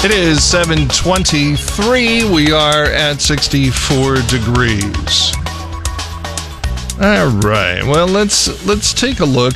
It is 7:23. We are at 64 degrees. All right. Well, let's take a look.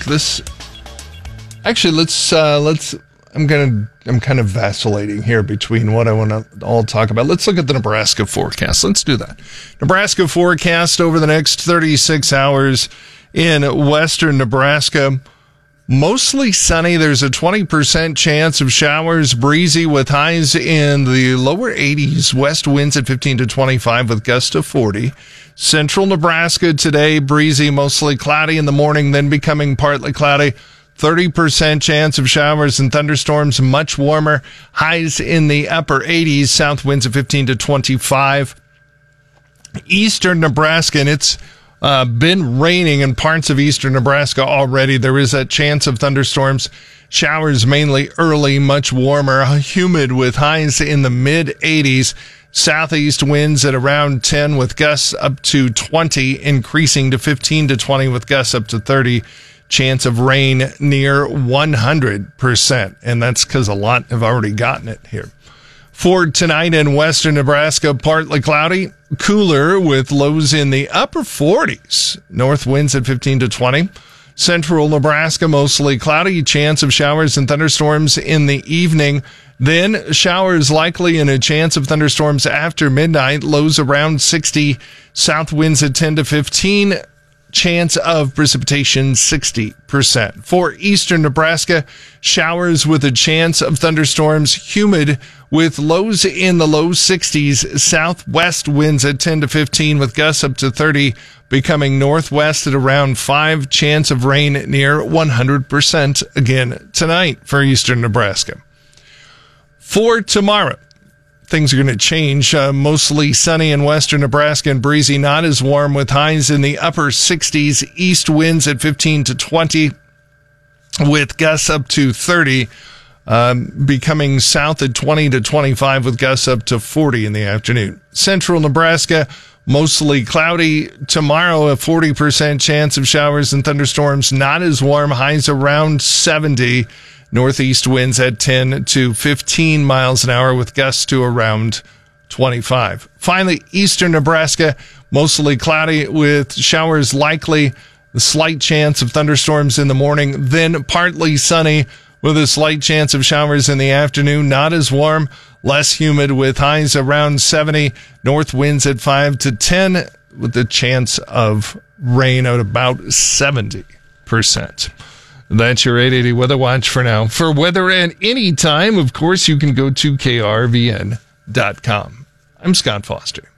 I'm kind of vacillating here between what I want to all talk about. Let's look at the Nebraska forecast. Let's do that. Nebraska forecast over the next 36 hours in western Nebraska. Mostly sunny. There's a 20% chance of showers, breezy with highs in the lower 80s. West winds at 15 to 25 with gusts to 40. Central Nebraska today, breezy, mostly cloudy in the morning, then becoming partly cloudy. 30% chance of showers and thunderstorms, much warmer. Highs in the upper 80s. South winds at 15 to 25. Eastern Nebraska, and it's been raining in parts of eastern Nebraska already. There is a chance of thunderstorms, showers mainly early, much warmer, humid with highs in the mid 80s. Southeast winds at around 10 with gusts up to 20, increasing to 15 to 20 with gusts up to 30. Chance of rain near 100%. And that's because a lot have already gotten it here. For tonight in western Nebraska, partly cloudy, cooler with lows in the upper 40s. North winds at 15 to 20. Central Nebraska, mostly cloudy. Chance of showers and thunderstorms in the evening. Then showers likely and a chance of thunderstorms after midnight. Lows around 60. South winds at 10 to 15. Chance of precipitation 60%. For eastern Nebraska, showers with a chance of thunderstorms, humid with lows in the low 60s. Southwest winds at 10 to 15 with gusts up to 30, becoming northwest at around 5. Chance of rain near 100% again tonight for eastern Nebraska. For tomorrow, things are going to change. Mostly sunny in western Nebraska and breezy, not as warm with highs in the upper 60s. East winds at 15 to 20 with gusts up to 30. Becoming south at 20 to 25 with gusts up to 40 in the afternoon. Central Nebraska, mostly cloudy. Tomorrow, a 40% chance of showers and thunderstorms. Not as warm. Highs around 70. Northeast winds at 10 to 15 miles an hour with gusts to around 25. Finally, eastern Nebraska, mostly cloudy with showers likely. A slight chance of thunderstorms in the morning. Then partly sunny with a slight chance of showers in the afternoon. Not as warm, less humid with highs around 70. North winds at 5 to 10 with the chance of rain at about 70%. That's your 880 Weather Watch for now. For weather at any time, of course, you can go to krvn.com. I'm Scott Foster.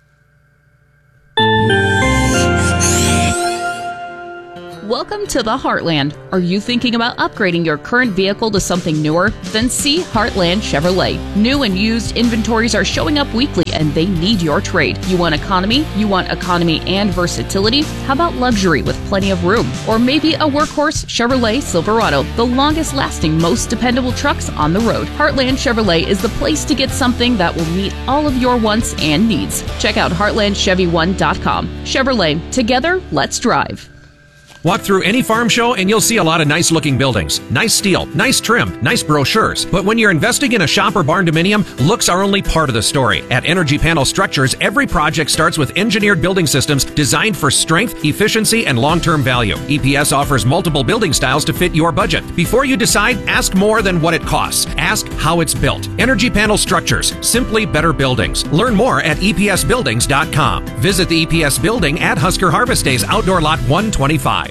Welcome to the Heartland. Are you thinking about upgrading your current vehicle to something newer? Then see Heartland Chevrolet. New and used inventories are showing up weekly and they need your trade. You want economy? You want economy and versatility? How about luxury with plenty of room? Or maybe a workhorse Chevrolet Silverado, the longest lasting, most dependable trucks on the road. Heartland Chevrolet is the place to get something that will meet all of your wants and needs. Check out heartlandchevy1.com. Chevrolet, together, let's drive. Walk through any farm show and you'll see a lot of nice looking buildings. Nice steel, nice trim, nice brochures. But when you're investing in a shop or barn dominium, looks are only part of the story. At Energy Panel Structures, every project starts with engineered building systems designed for strength, efficiency, and long-term value. EPS offers multiple building styles to fit your budget. Before you decide, ask more than what it costs. Ask how it's built. Energy Panel Structures, simply better buildings. Learn more at EPSbuildings.com. Visit the EPS building at Husker Harvest Days Outdoor Lot 125.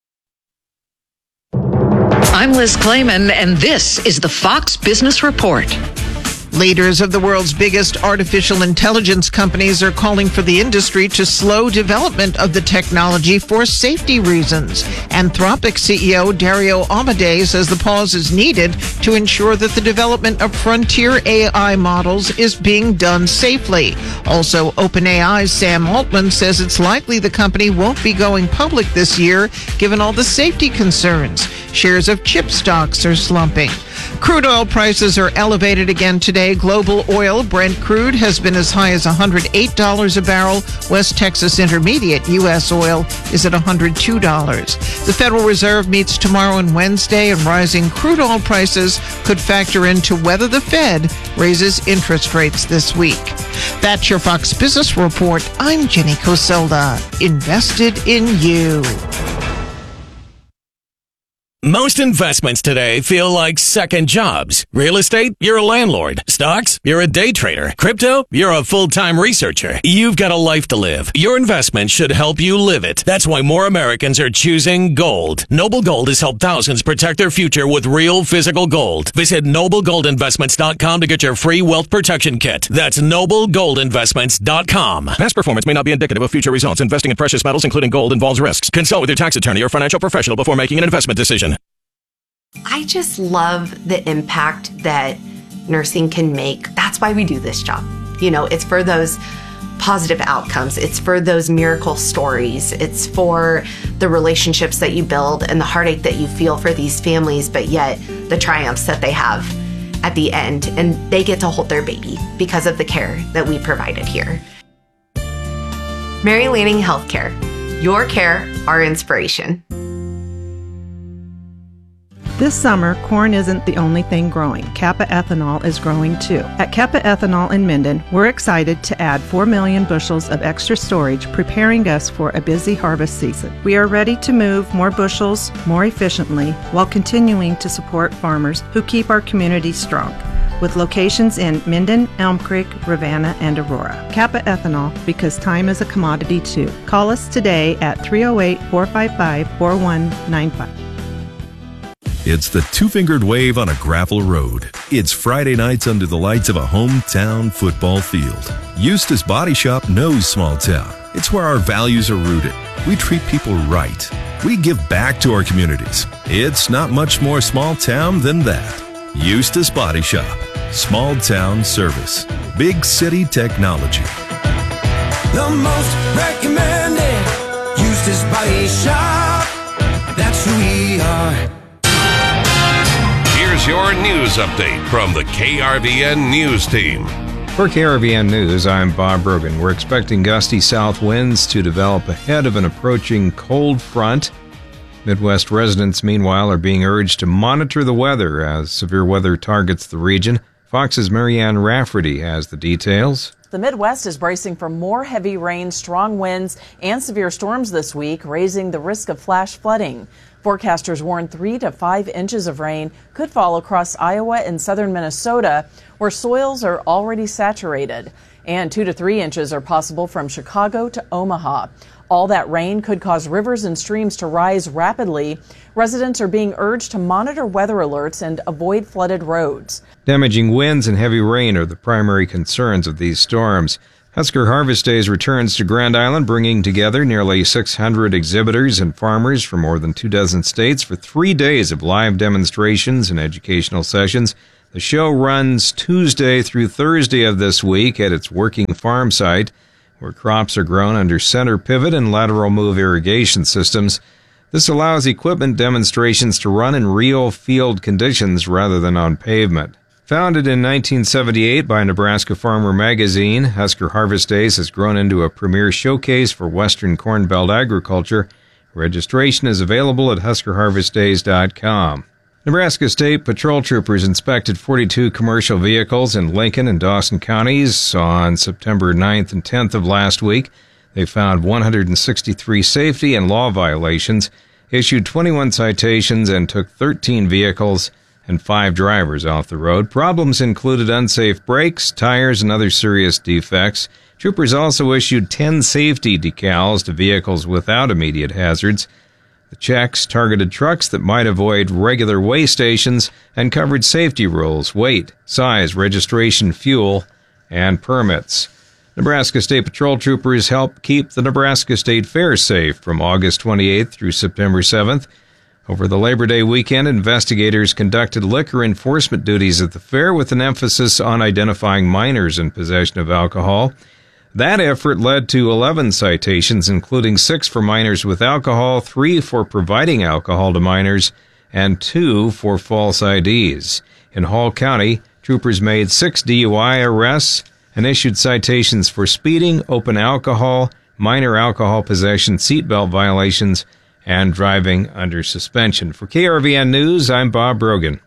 I'm Liz Clayman, and this is the Fox Business Report. Leaders of the world's biggest artificial intelligence companies are calling for the industry to slow development of the technology for safety reasons. Anthropic CEO Dario Amodei says the pause is needed to ensure that the development of frontier AI models is being done safely. Also, OpenAI's Sam Altman says it's likely the company won't be going public this year given all the safety concerns. Shares of chip stocks are slumping. Crude oil prices are elevated again today. Global oil, Brent crude, has been as high as $108 a barrel. West Texas Intermediate U.S. oil is at $102. The Federal Reserve meets tomorrow and Wednesday, and rising crude oil prices could factor into whether the Fed raises interest rates this week. That's your Fox Business Report. I'm Jenny Coselda. Invested in you. Most investments today feel like second jobs. Real estate, you're a landlord. Stocks, you're a day trader. Crypto, you're a full-time researcher. You've got a life to live. Your investment should help you live it. That's why more Americans are choosing gold. Noble Gold has helped thousands protect their future with real physical gold. Visit NobleGoldInvestments.com to get your free wealth protection kit. That's NobleGoldInvestments.com. Past performance may not be indicative of future results. Investing in precious metals, including gold, involves risks. Consult with your tax attorney or financial professional before making an investment decision. I just love the impact that nursing can make. That's why we do this job. You know, it's for those positive outcomes. It's for those miracle stories. It's for the relationships that you build and the heartache that you feel for these families, but yet the triumphs that they have at the end. And they get to hold their baby because of the care that we provided here. Mary Lanning Healthcare. Your care, our inspiration. This summer, corn isn't the only thing growing. Kappa Ethanol is growing too. At Kappa Ethanol in Minden, we're excited to add 4 million bushels of extra storage, preparing us for a busy harvest season. We are ready to move more bushels more efficiently while continuing to support farmers who keep our community strong. With locations in Minden, Elm Creek, Ravenna, and Aurora. Kappa Ethanol, because time is a commodity too. Call us today at 308-455-4195. It's the two-fingered wave on a gravel road. It's Friday nights under the lights of a hometown football field. Eustace Body Shop knows small town. It's where our values are rooted. We treat people right. We give back to our communities. It's not much more small town than that. Eustace Body Shop. Small town service. Big city technology. The most recommended Eustace Body Shop. That's who we are. Here's your news update from the KRVN News Team. For KRVN News, I'm Bob Brogan. We're expecting gusty south winds to develop ahead of an approaching cold front. Midwest residents, meanwhile, are being urged to monitor the weather as severe weather targets the region. Fox's Marianne Rafferty has the details. The Midwest is bracing for more heavy rain, strong winds, and severe storms this week, raising the risk of flash flooding. Forecasters warn 3 to 5 inches of rain could fall across Iowa and southern Minnesota, where soils are already saturated. And 2 to 3 inches are possible from Chicago to Omaha. All that rain could cause rivers and streams to rise rapidly. Residents are being urged to monitor weather alerts and avoid flooded roads. Damaging winds and heavy rain are the primary concerns of these storms. Husker Harvest Days returns to Grand Island, bringing together nearly 600 exhibitors and farmers from more than 24 states for 3 days of live demonstrations and educational sessions. The show runs Tuesday through Thursday of this week at its working farm site, where crops are grown under center pivot and lateral move irrigation systems. This allows equipment demonstrations to run in real field conditions rather than on pavement. Founded in 1978 by Nebraska Farmer Magazine, Husker Harvest Days has grown into a premier showcase for Western Corn Belt agriculture. Registration is available at HuskerHarvestDays.com. Nebraska State Patrol Troopers inspected 42 commercial vehicles in Lincoln and Dawson counties on September 9th and 10th of last week. They found 163 safety and law violations, issued 21 citations, and took 13 vehicles and 5 drivers off the road. Problems included unsafe brakes, tires, and other serious defects. Troopers also issued 10 safety decals to vehicles without immediate hazards. The checks targeted trucks that might avoid regular weigh stations and covered safety rules, weight, size, registration, fuel, and permits. Nebraska State Patrol Troopers help keep the Nebraska State Fair safe from August 28th through September 7th. Over the Labor Day weekend, investigators conducted liquor enforcement duties at the fair with an emphasis on identifying minors in possession of alcohol. That effort led to 11 citations, including 6 for minors with alcohol, 3 for providing alcohol to minors, and 2 for false IDs. In Hall County, troopers made 6 DUI arrests and issued citations for speeding, open alcohol, minor alcohol possession, seatbelt violations, and driving under suspension. For KRVN News, I'm Bob Brogan.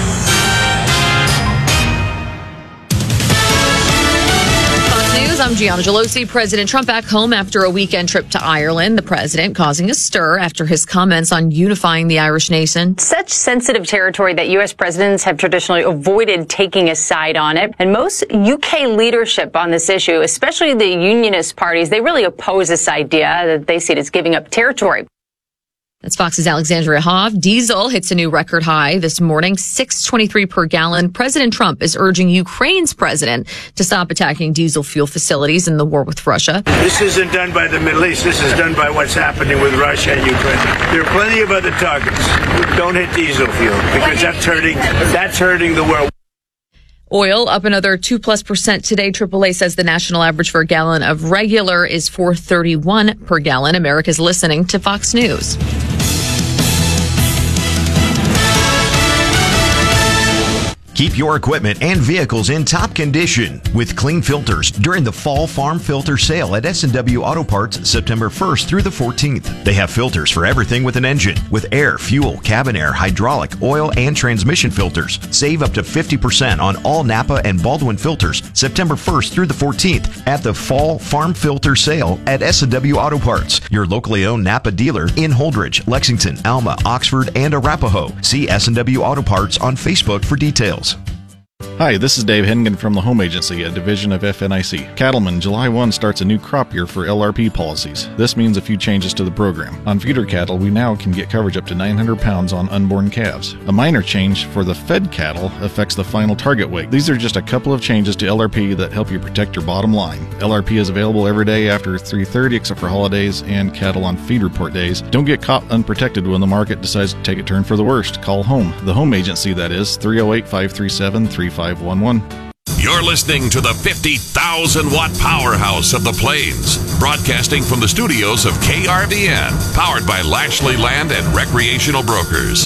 I'm Gianna Gelosi. President Trump back home after a weekend trip to Ireland. The president causing a stir after his comments on unifying the Irish nation. Such sensitive territory that U.S. presidents have traditionally avoided taking a side on it. And most UK leadership on this issue, especially the unionist parties, they really oppose this idea that they see it as giving up territory. That's Fox's Alexandria Hoff. Diesel hits a new record high this morning, $6.23 per gallon. President Trump is urging Ukraine's president to stop attacking diesel fuel facilities in the war with Russia. This isn't done by the Middle East. This is done by what's happening with Russia and Ukraine. There are plenty of other targets. Don't hit diesel fuel because that's hurting the world. Oil up another 2+% today. AAA says the national average for a gallon of regular is $4.31 per gallon. America's listening to Fox News. Keep your equipment and vehicles in top condition with clean filters during the Fall Farm Filter Sale at S&W Auto Parts September 1st through the 14th. They have filters for everything with an engine, with air, fuel, cabin air, hydraulic, oil, and transmission filters. Save up to 50% on all Napa and Baldwin filters September 1st through the 14th at the Fall Farm Filter Sale at S&W Auto Parts, your locally owned Napa dealer in Holdridge, Lexington, Alma, Oxford, and Arapahoe. See S&W Auto Parts on Facebook for details. Hi, this is Dave Hennigan from the Home Agency, a division of FNIC. Cattlemen, July 1 starts a new crop year for LRP policies. This means a few changes to the program. On feeder cattle, we now can get coverage up to 900 pounds on unborn calves. A minor change for the fed cattle affects the final target weight. These are just a couple of changes to LRP that help you protect your bottom line. LRP is available every day after 3:30 except for holidays and cattle on feed report days. Don't get caught unprotected when the market decides to take a turn for the worst. Call home. The Home Agency, that is, 308-537-3511. You're listening to the 50,000 watt powerhouse of the Plains, broadcasting from the studios of KRVN, powered by Lashley Land and Recreational Brokers.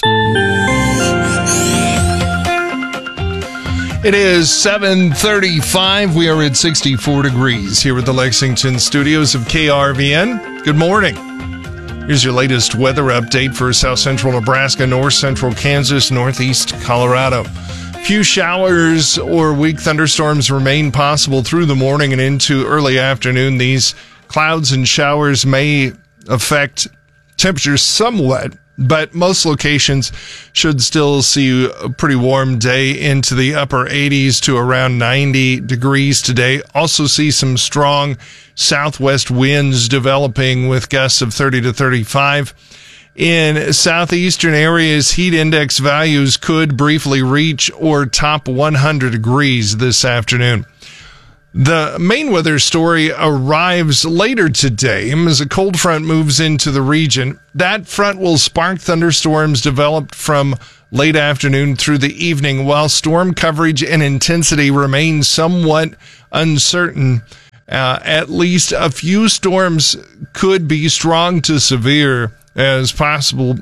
It is 7:35. We are at 64 degrees here at the Lexington studios of KRVN. Good morning. Here's your latest weather update for South Central Nebraska, North Central Kansas, Northeast Colorado. Few showers or weak thunderstorms remain possible through the morning and into early afternoon. These clouds and showers may affect temperatures somewhat, but most locations should still see a pretty warm day into the upper 80s to around 90 degrees today. Also see some strong southwest winds developing with gusts of 30 to 35. In southeastern areas, heat index values could briefly reach or top 100 degrees this afternoon. The main weather story arrives later today as a cold front moves into the region. That front will spark thunderstorms developed from late afternoon through the evening, while storm coverage and intensity remain somewhat uncertain. At least a few storms could be strong to severe as possible.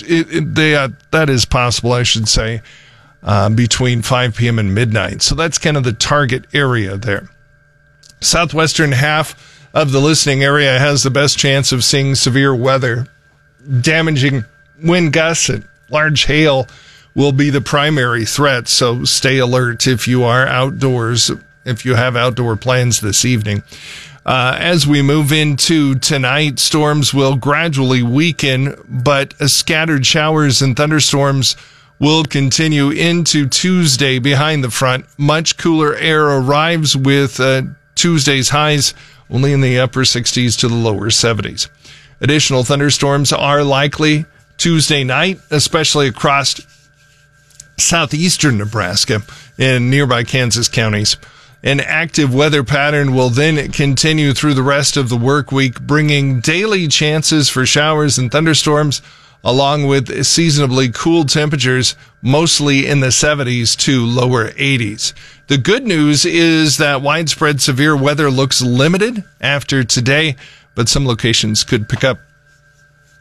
That is possible, I should say, between 5 p.m. and midnight. So that's kind of the target area there. Southwestern half of the listening area has the best chance of seeing severe weather. Damaging wind gusts and large hail will be the primary threat, so stay alert if you are outdoors, if you have outdoor plans this evening. As we move into tonight, storms will gradually weaken, but scattered showers and thunderstorms will continue into Tuesday behind the front. Much cooler air arrives with Tuesday's highs only in the upper 60s to the lower 70s. Additional thunderstorms are likely Tuesday night, especially across southeastern Nebraska and nearby Kansas counties. An active weather pattern will then continue through the rest of the work week, bringing daily chances for showers and thunderstorms, along with seasonably cool temperatures, mostly in the 70s to lower 80s. The good news is that widespread severe weather looks limited after today, but some locations could pick up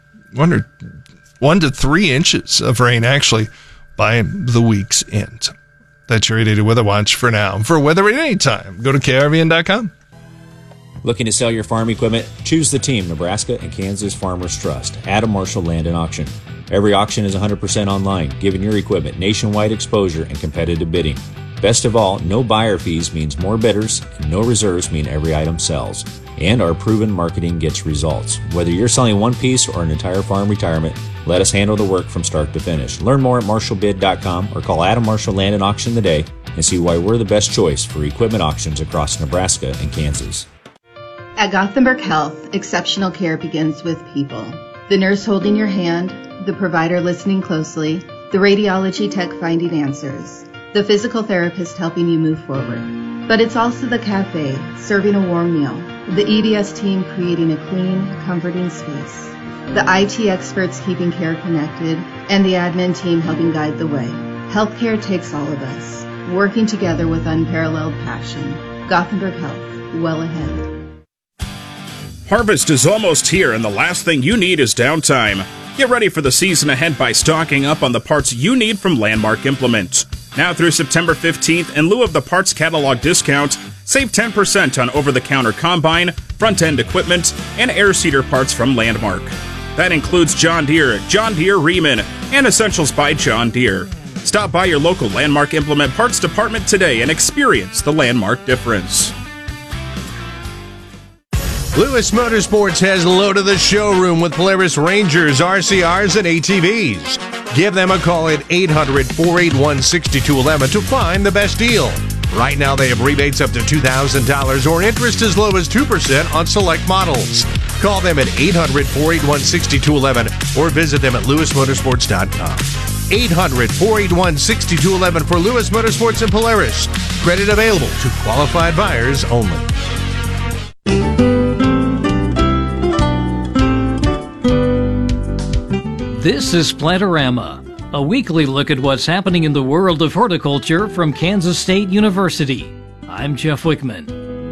1 to 3 inches of rain, actually, by the week's end. That's your 880 Weather Watch for now. For weather at any time, go to KRVN.com. Looking to sell your farm equipment? Choose the team Nebraska and Kansas Farmers Trust. Adam Marshall Land and Auction. Every auction is 100% online, giving your equipment nationwide exposure and competitive bidding. Best of all, no buyer fees means more bidders, and no reserves mean every item sells. And our proven marketing gets results. Whether you're selling one piece or an entire farm retirement, let us handle the work from start to finish. Learn more at marshallbid.com or call Adam Marshall Land and Auction today and see why we're the best choice for equipment auctions across Nebraska and Kansas. At Gothenburg Health, exceptional care begins with people. The nurse holding your hand, the provider listening closely, the radiology tech finding answers, the physical therapist helping you move forward. But it's also the cafe serving a warm meal, the EDS team creating a clean, comforting space, the IT experts keeping care connected, and the admin team helping guide the way. Healthcare takes all of us, working together with unparalleled passion. Gothenburg Health, well ahead. Harvest is almost here, and the last thing you need is downtime. Get ready for the season ahead by stocking up on the parts you need from Landmark Implement. Now through September 15th, in lieu of the parts catalog discount, save 10% on over-the-counter combine, front-end equipment, and air seeder parts from Landmark. That includes John Deere, Riemann, and Essentials by John Deere. Stop by your local Landmark Implement Parts Department today and experience the Landmark difference. Lewis Motorsports has loaded the showroom with Polaris Rangers, RCRs, and ATVs. Give them a call at 800-481-6211 to find the best deal. Right now, they have rebates up to $2,000 or interest as low as 2% on select models. Call them at 800-481-6211 or visit them at lewismotorsports.com. 800-481-6211 for Lewis Motorsports and Polaris. Credit available to qualified buyers only. This is Plantorama, a weekly look at what's happening in the world of horticulture from Kansas State University. I'm Jeff Wickman.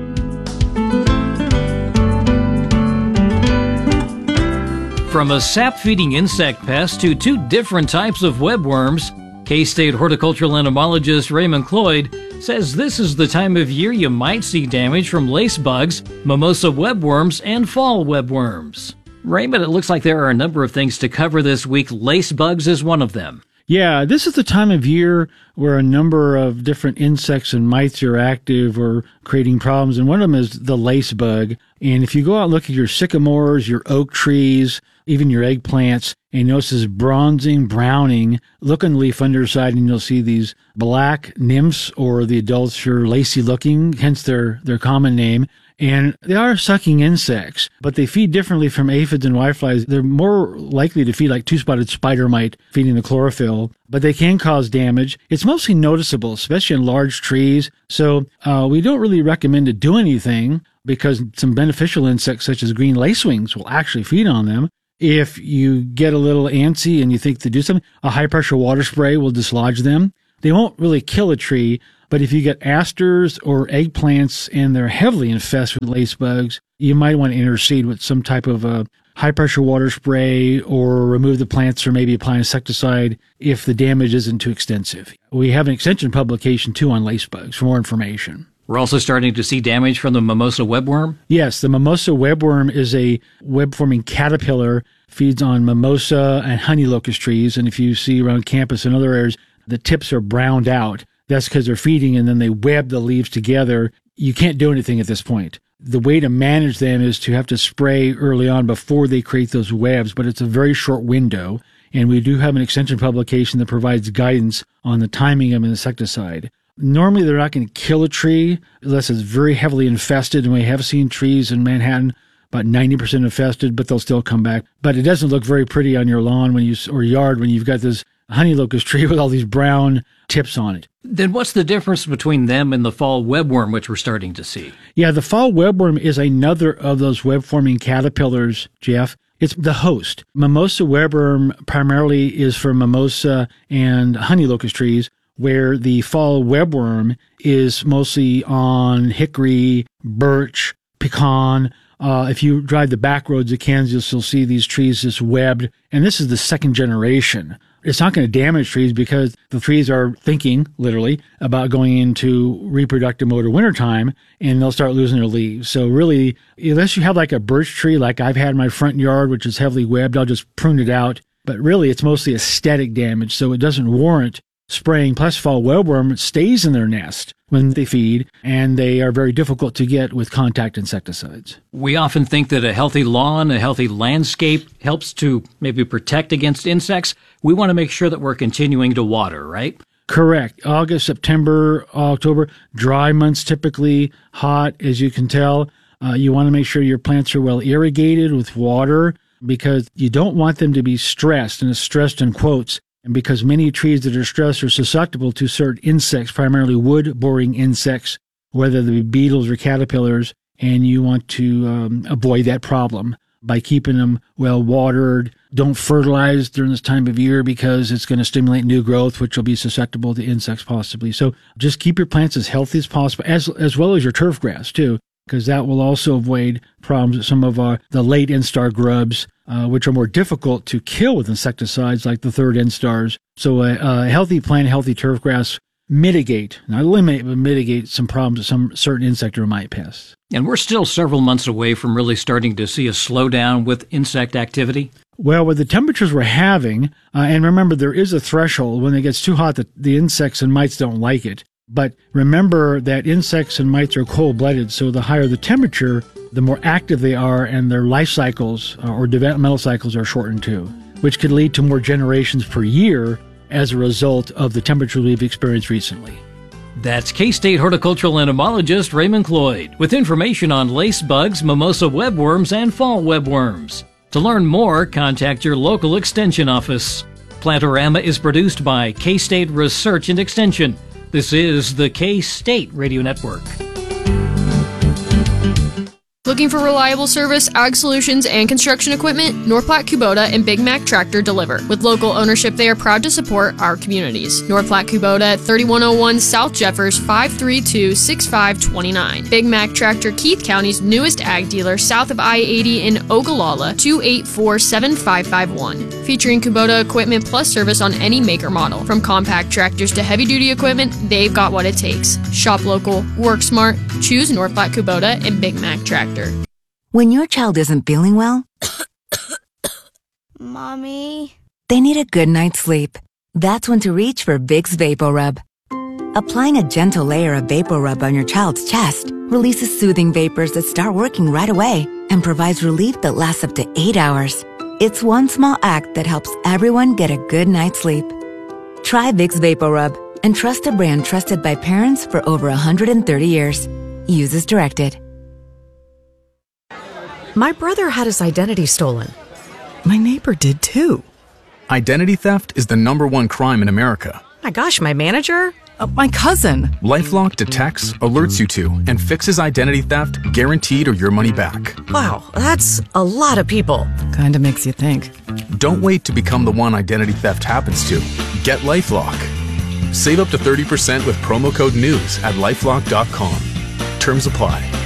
From a sap-feeding insect pest to two different types of webworms, K-State horticultural entomologist Raymond Cloyd says this is the time of year you might see damage from lace bugs, mimosa webworms, and fall webworms. Raymond, it looks like there are a number of things to cover this week. Lace bugs is one of them. Yeah, this is the time of year where a number of different insects and mites are active or creating problems, and one of them is the lace bug. And if you go out and look at your sycamores, your oak trees, even your eggplants, and you notice this bronzing, browning, look on the leaf underside, and you'll see these black nymphs, or the adults are lacy looking, hence their common name. And they are sucking insects, but they feed differently from aphids and whiteflies. They're more likely to feed like two-spotted spider mite, feeding the chlorophyll, but they can cause damage. It's mostly noticeable, especially in large trees. So we don't really recommend to do anything because some beneficial insects such as green lacewings will actually feed on them. If you get a little antsy and you think to do something, a high-pressure water spray will dislodge them. They won't really kill a tree, but if you get asters or eggplants and they're heavily infested with lace bugs, you might want to intercede with some type of a high-pressure water spray or remove the plants or maybe apply insecticide if the damage isn't too extensive. We have an extension publication, too, on lace bugs for more information. We're also starting to see damage from the mimosa webworm? Yes, the mimosa webworm is a web-forming caterpillar, feeds on mimosa and honey locust trees, and if you see around campus and other areas, the tips are browned out. That's because they're feeding and then they web the leaves together. You can't do anything at this point. The way to manage them is to have to spray early on before they create those webs, but it's a very short window. And we do have an extension publication that provides guidance on the timing of an insecticide. Normally, they're not going to kill a tree unless it's very heavily infested. And we have seen trees in Manhattan about 90% infested, but they'll still come back. But it doesn't look very pretty on your lawn or yard when you've got this honey locust tree with all these brown tips on it. Then what's the difference between them and the fall webworm, which we're starting to see? Yeah, the fall webworm is another of those web-forming caterpillars, Jeff. It's the host. Mimosa webworm primarily is for mimosa and honey locust trees, where the fall webworm is mostly on hickory, birch, pecan. If you drive the back roads of Kansas, you'll see these trees just webbed. And this is the second generation It's not going to damage trees because the trees are thinking, literally, about going into reproductive mode or wintertime, and they'll start losing their leaves. So really, unless you have like a birch tree like I've had in my front yard, which is heavily webbed, I'll just prune it out. But really, it's mostly aesthetic damage, so it doesn't warrant spraying. Plus, fall webworm stays in their nest when they feed, and they are very difficult to get with contact insecticides. We often think that a healthy lawn, a healthy landscape helps to maybe protect against insects. We want to make sure that we're continuing to water, right? Correct. August, September, October, dry months typically, hot, as you can tell. You want to make sure your plants are well irrigated with water because you don't want them to be stressed, and it's stressed in quotes. And because many trees that are stressed are susceptible to certain insects, primarily wood-boring insects, whether they be beetles or caterpillars, and you want to avoid that problem by keeping them well watered. Don't fertilize during this time of year because it's going to stimulate new growth, which will be susceptible to insects possibly. So just keep your plants as healthy as possible, as well as your turf grass too, because that will also avoid problems with some of the late instar grubs, which are more difficult to kill with insecticides like the third instars. So a healthy plant, healthy turf grass mitigate, not eliminate, but mitigate some problems with some certain insect or mite pests. And we're still several months away from really starting to see a slowdown with insect activity. Well, with the temperatures we're having, and remember there is a threshold, when it gets too hot, the insects and mites don't like it. But remember that insects and mites are cold-blooded, so the higher the temperature, the more active they are, and their life cycles or developmental cycles are shortened too, which could lead to more generations per year as a result of the temperature we've experienced recently. That's K-State horticultural entomologist Raymond Cloyd with information on lace bugs, mimosa webworms, and fall webworms. To learn more, contact your local extension office. Plantorama is produced by K-State Research and Extension. This is the K-State Radio Network. Looking for reliable service, ag solutions, and construction equipment? North Platte Kubota and Big Mac Tractor deliver. With local ownership, they are proud to support our communities. North Platte Kubota at 3101 South Jeffers, 532-6529. Big Mac Tractor, Keith County's newest ag dealer, south of I-80 in Ogallala, 284-7551. Featuring Kubota equipment plus service on any make or model. From compact tractors to heavy-duty equipment, they've got what it takes. Shop local, work smart, choose North Platte Kubota and Big Mac Tractor. When your child isn't feeling well, Mommy, they need a good night's sleep. That's when to reach for Vicks VapoRub. Applying a gentle layer of VapoRub on your child's chest releases soothing vapors that start working right away and provides relief that lasts up to 8 hours. It's one small act that helps everyone get a good night's sleep. Try Vicks VapoRub and trust a brand trusted by parents for over 130 years. Use as directed. My brother had his identity stolen. My neighbor did too. Identity theft is the #1 crime in America. My gosh, my manager? My cousin. LifeLock detects, alerts you to, and fixes identity theft guaranteed or your money back. Wow, that's a lot of people. Kinda makes you think. Don't wait to become the one identity theft happens to. Get LifeLock. Save up to 30% with promo code NEWS at LifeLock.com. Terms apply.